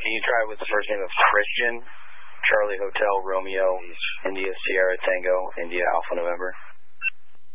Can you try with the first name of Christian? Charlie Hotel Romeo India Sierra Tango India Alpha November.